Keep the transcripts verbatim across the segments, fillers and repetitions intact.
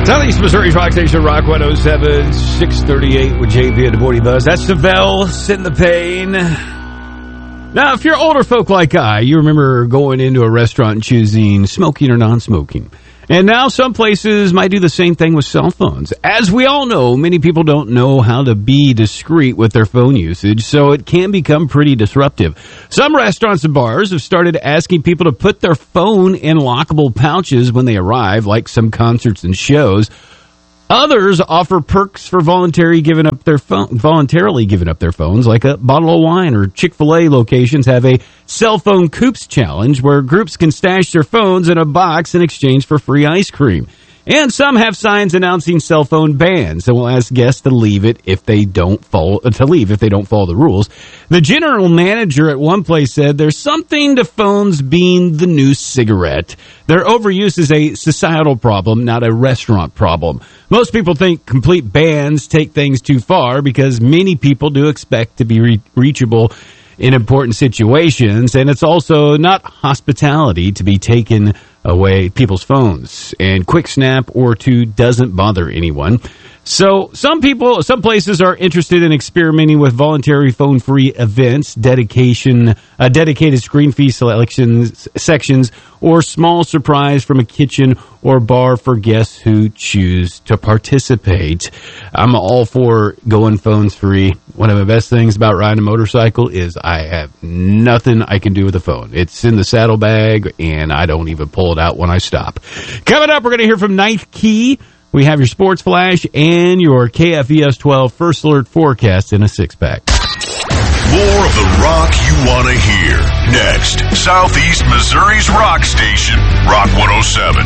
Southeast Missouri's Rock Station, Rock one oh seven, six thirty-eight with J V and the Morning Buzz. That's Savell, Sit in the Pain. Now, if you're older folk like I, you remember going into a restaurant and choosing smoking or non-smoking. And now some places might do the same thing with cell phones. As we all know, many people don't know how to be discreet with their phone usage, so it can become pretty disruptive. Some restaurants and bars have started asking people to put their phone in lockable pouches when they arrive, like some concerts and shows. Others offer perks for voluntary giving up their phone, voluntarily giving up their phones, like a bottle of wine, or Chick-fil-A locations have a cell phone coops challenge where groups can stash their phones in a box in exchange for free ice cream. And some have signs announcing cell phone bans and will ask guests to leave it if they don't follow to leave if they don't follow the rules. The general manager at one place said there's something to phones being the new cigarette. Their overuse is a societal problem, not a restaurant problem. Most people think complete bans take things too far because many people do expect to be re- reachable in important situations, and it's also not hospitality to be taken away people's phones. And Quick Snap or two doesn't bother anyone. So some people, some places are interested in experimenting with voluntary phone-free events, dedication, uh, dedicated screen-free selections, sections, or small surprise from a kitchen or bar for guests who choose to participate. I'm all for going phones free. One of the best things about riding a motorcycle is I have nothing I can do with the phone. It's in the saddlebag, and I don't even pull it out when I stop. Coming up, we're going to hear from Ninth Key. We have your sports flash and your K F V S twelve First Alert forecast in a six-pack. More of the rock you want to hear. Next, Southeast Missouri's rock station, Rock one oh seven.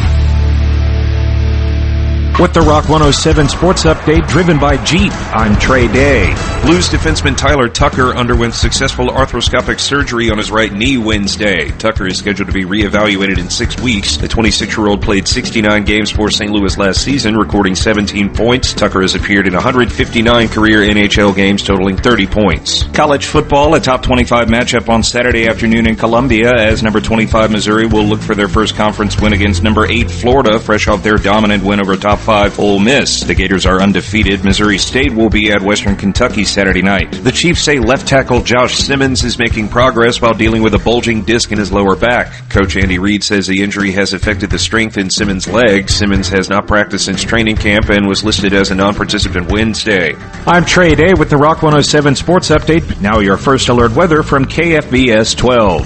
With the Rock one oh seven Sports Update driven by Jeep, I'm Trey Day. Blues defenseman Tyler Tucker underwent successful arthroscopic surgery on his right knee Wednesday. Tucker is scheduled to be reevaluated in six weeks. The twenty-six-year-old played sixty-nine games for Saint Louis last season, recording seventeen points. Tucker has appeared in one hundred fifty-nine career N H L games, totaling thirty points. College football, a top twenty-five matchup on Saturday afternoon in Columbia, as number twenty-five Missouri will look for their first conference win against number eight Florida, fresh off their dominant win over top five Ole Miss. The Gators are undefeated. Missouri State will be at Western Kentucky Saturday night. The Chiefs say left tackle Josh Simmons is making progress while dealing with a bulging disc in his lower back. Coach Andy Reid says the injury has affected the strength in Simmons' leg. Simmons has not practiced since training camp and was listed as a non-participant Wednesday. I'm Trey Day with the Rock one oh seven Sports Update. Now your First Alert weather from K F V S twelve.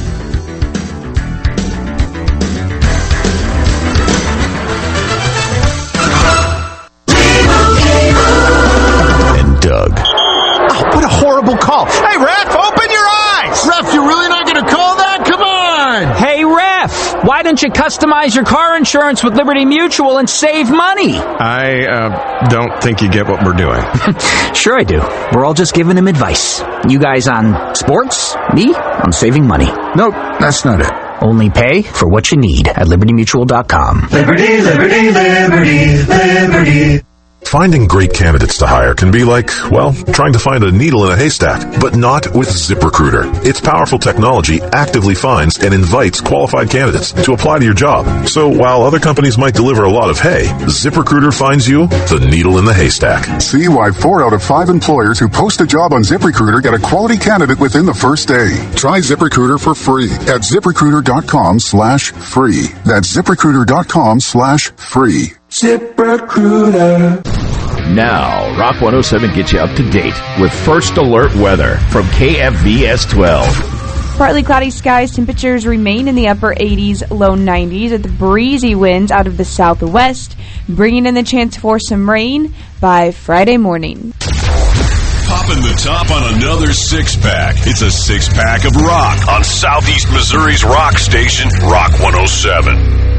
Doug. Oh, what a horrible call. Hey, ref, open your eyes. Ref, you're really not going to call that? Come on. Hey, ref, why don't you customize your car insurance with Liberty Mutual and save money? I uh, don't think you get what we're doing. Sure I do. We're all just giving him advice. You guys on sports, me on saving money. Nope, that's not it. Only pay for what you need at liberty mutual dot com. Liberty, liberty, liberty, liberty. Finding great candidates to hire can be like, well, trying to find a needle in a haystack, but not with ZipRecruiter. Its powerful technology actively finds and invites qualified candidates to apply to your job. So while other companies might deliver a lot of hay, ZipRecruiter finds you the needle in the haystack. See why four out of five employers who post a job on ZipRecruiter get a quality candidate within the first day. Try ZipRecruiter for free at ZipRecruiter.com slash free. That's ZipRecruiter.com slash free. ZipRecruiter. Now, Rock one oh seven gets you up to date with First Alert weather from K F V S twelve. Partly cloudy skies, temperatures remain in the upper eighties, low nineties, with the breezy winds out of the southwest, bringing in the chance for some rain by Friday morning. Popping the top on another six-pack. It's a six-pack of rock on Southeast Missouri's rock station, Rock one oh seven.